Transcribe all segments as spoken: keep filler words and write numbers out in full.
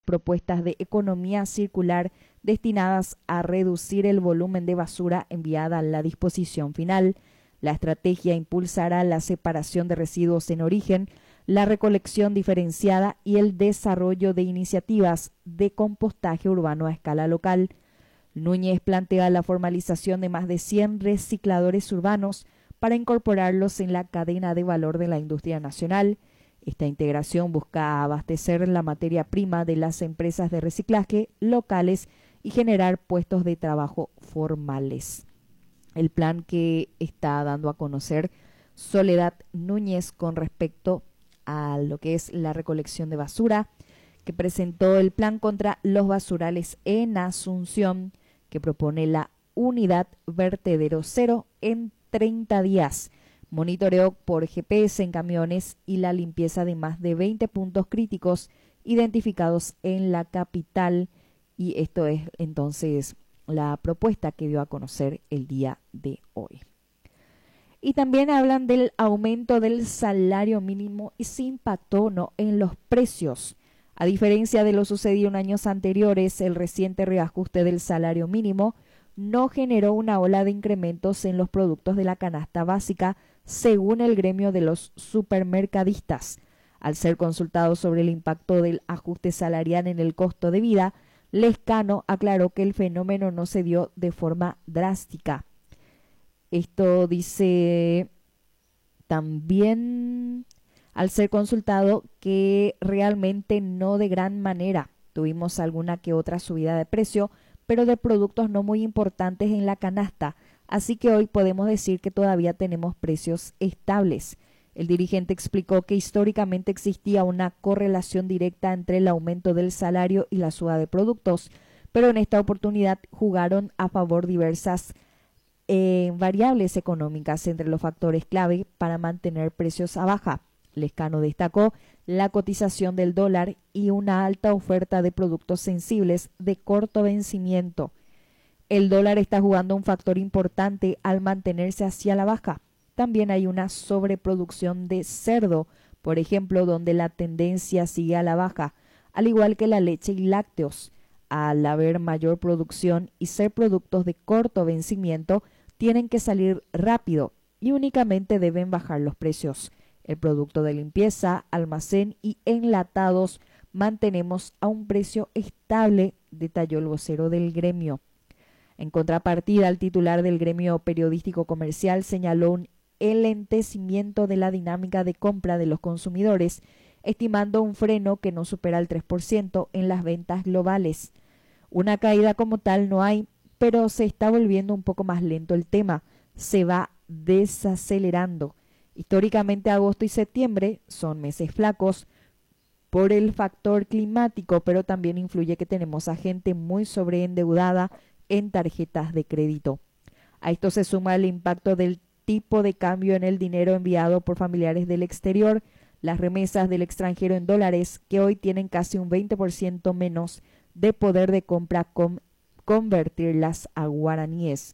propuestas de economía circular destinadas a reducir el volumen de basura enviada a la disposición final. La estrategia impulsará la separación de residuos en origen, la recolección diferenciada y el desarrollo de iniciativas de compostaje urbano a escala local. Núñez plantea la formalización de más de cien recicladores urbanos para incorporarlos en la cadena de valor de la industria nacional. Esta integración busca abastecer la materia prima de las empresas de reciclaje locales y generar puestos de trabajo formales. El plan que está dando a conocer Soledad Núñez con respecto a lo que es la recolección de basura, que presentó el plan contra los basurales en Asunción, que propone la unidad vertedero cero en treinta días, monitoreo por G P S en camiones y la limpieza de más de veinte puntos críticos identificados en la capital. Y esto es entonces la propuesta que dio a conocer el día de hoy. Y también hablan del aumento del salario mínimo y si impactó o no en los precios. A diferencia de lo sucedido en años anteriores, el reciente reajuste del salario mínimo no generó una ola de incrementos en los productos de la canasta básica, según el gremio de los supermercadistas. Al ser consultado sobre el impacto del ajuste salarial en el costo de vida, Lescano aclaró que el fenómeno no se dio de forma drástica. Esto dice también, al ser consultado, que realmente no de gran manera. Tuvimos alguna que otra subida de precio, pero de productos no muy importantes en la canasta, así que hoy podemos decir que todavía tenemos precios estables. El dirigente explicó que históricamente existía una correlación directa entre el aumento del salario y la suba de productos, pero en esta oportunidad jugaron a favor diversas eh, variables económicas entre los factores clave para mantener precios a baja. Lescano destacó la cotización del dólar y una alta oferta de productos sensibles de corto vencimiento. El dólar está jugando un factor importante al mantenerse hacia la baja. También hay una sobreproducción de cerdo, por ejemplo, donde la tendencia sigue a la baja, al igual que la leche y lácteos. Al haber mayor producción y ser productos de corto vencimiento, tienen que salir rápido y únicamente deben bajar los precios. El producto de limpieza, almacén y enlatados mantenemos a un precio estable, detalló el vocero del gremio. En contrapartida, el titular del gremio periodístico comercial señaló un enlentecimiento de la dinámica de compra de los consumidores, estimando un freno que no supera el tres por ciento en las ventas globales. Una caída como tal no hay, pero se está volviendo un poco más lento el tema, se va desacelerando. Históricamente agosto y septiembre son meses flacos por el factor climático, pero también influye que tenemos a gente muy sobreendeudada en tarjetas de crédito. A esto se suma el impacto del tipo de cambio en el dinero enviado por familiares del exterior, las remesas del extranjero en dólares, que hoy tienen casi un veinte por ciento menos de poder de compra con convertirlas a guaraníes.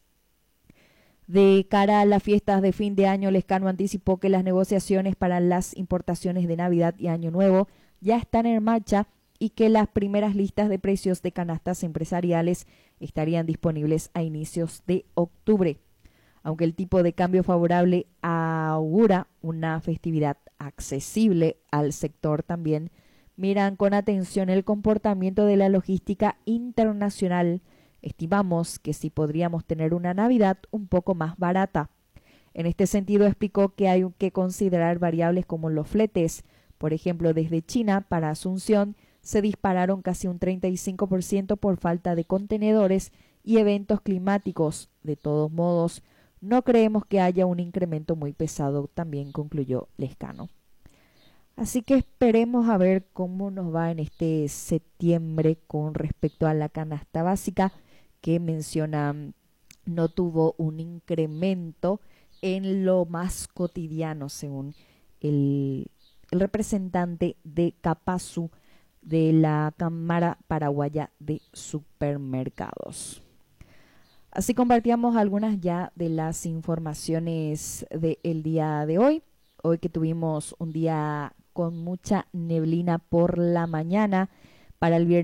De cara a las fiestas de fin de año, Lescano anticipó que las negociaciones para las importaciones de Navidad y Año Nuevo ya están en marcha y que las primeras listas de precios de canastas empresariales estarían disponibles a inicios de octubre. Aunque el tipo de cambio favorable augura una festividad accesible al sector, también miran con atención el comportamiento de la logística internacional. Estimamos que sí podríamos tener una Navidad un poco más barata. En este sentido, explicó que hay que considerar variables como los fletes. Por ejemplo, desde China para Asunción se dispararon casi un treinta y cinco por ciento por falta de contenedores y eventos climáticos. De todos modos, no creemos que haya un incremento muy pesado, también concluyó Lescano. Así que esperemos a ver cómo nos va en este septiembre con respecto a la canasta básica, que menciona no tuvo un incremento en lo más cotidiano, según el, el representante de Capasu de la Cámara Paraguaya de Supermercados. Así compartíamos algunas ya de las informaciones del día de hoy. Hoy que tuvimos un día con mucha neblina por la mañana, para el viernes